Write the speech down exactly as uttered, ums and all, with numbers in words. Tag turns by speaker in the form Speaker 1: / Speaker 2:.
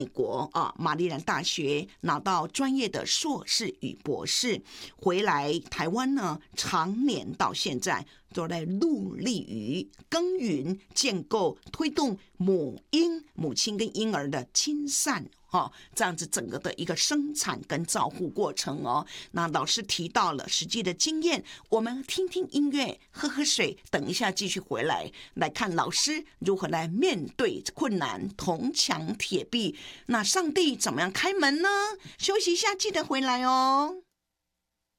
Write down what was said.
Speaker 1: 美国啊，马里兰大学拿到专业的硕士与博士，回来台湾呢，常年到现在都在努力于耕耘、建构、推动母婴、母亲跟婴儿的亲善。哦，这样子整个的一个生产跟照护过程哦。那老师提到了实际的经验，我们听听音乐，喝喝水，等一下继续回来来看老师如何来面对困难，铜墙铁壁。那上帝怎么样开门呢？休息一下，记得回来哦。